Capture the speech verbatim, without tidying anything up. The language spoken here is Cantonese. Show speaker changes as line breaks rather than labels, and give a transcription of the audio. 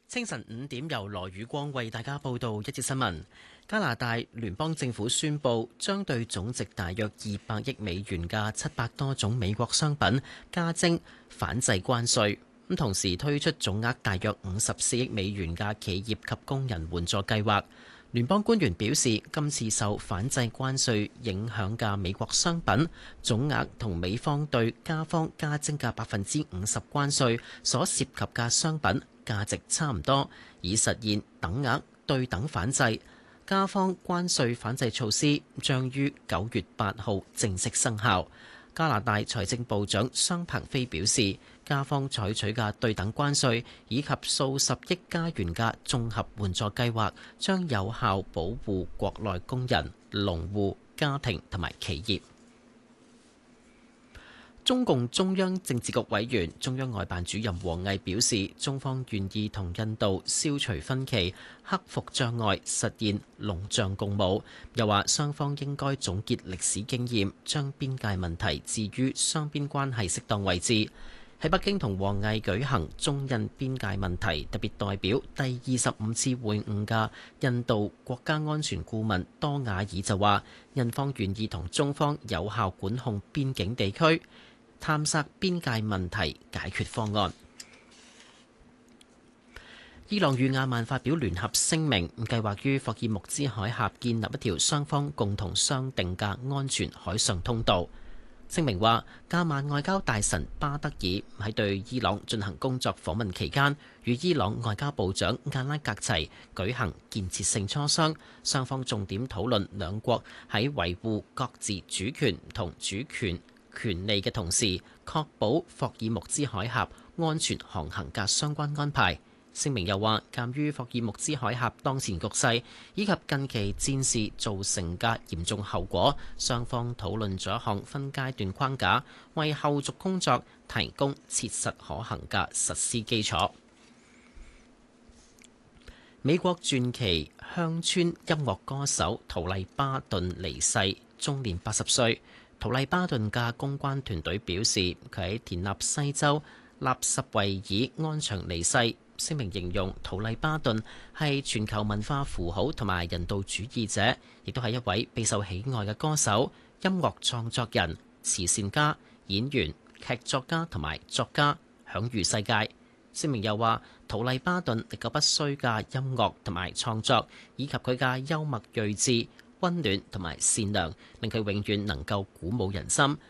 清晨五點，由羅宇光為大家報道一節新聞。加拿大聯邦政府宣布，將對總值大約二百億美元嘅七百多種美國商品加徵反制關稅，咁同時推出總額大約五十四億美元嘅企業及工人援助計劃。聯邦官員表示，今次受反制關稅影響嘅美國商品總額同美方對加方加徵嘅百分之五十關稅所涉及嘅商品價值差唔多，以實現等額對等反制。加方關稅反制措施將於九月八號正式生效。加拿大財政部長商鵬飛表示，加方採取嘅對等關稅以及數十億加元嘅綜合援助計劃，將有效保護國內工人、農戶、家庭同埋企業。中共中央政治局委員、中央外辦主任王毅表示，中方願意同印度消除分歧、克服障礙，實現龍象共舞。又話雙方應該總結歷史經驗，將邊界問題置於雙邊關係適當位置。喺北京同王毅舉行中印邊界問題特別代表第二十五次會晤嘅印度國家安全顧問多瓦爾就話，印方願意同中方有效管控邊境地區，探索邊界問題解決方案。伊朗與阿曼發表聯合聲明，計劃於霍爾木茲海峽建立一條雙方共同商定嘅安全海上通道。聲明話，阿曼外交大臣巴德爾喺對伊朗進行工作訪問期間，與伊朗外交部長阿拉格齊舉行建設性磋商，雙方重點討論兩國喺維護各自主權同主權權利嘅同時，確保霍爾木茲海峽安全航行嘅相關安排。聲明又話，鑑於霍爾木茲海峽當前局勢以及近期戰事造成嘅嚴重後果，雙方討論咗一項分階段框架，為後續工作提供切實可行嘅實施基礎。美國傳奇鄉村音樂歌手圖麗巴頓離世，終年八十歲。圖麗巴頓嘅公關團隊表示，佢喺田納西州納什維爾安詳離世。聲明形容圖麗巴頓係全球文化符號同埋人道主義者，亦都係一位備受喜愛嘅歌手、音樂創作人、慈善家、演員、劇作家同埋作家，享譽世界。聲明又話，圖麗巴頓歷久不衰嘅音樂同埋創作，以及佢嘅幽默睿智、溫暖同埋善良，令佢永遠能夠鼓舞人心，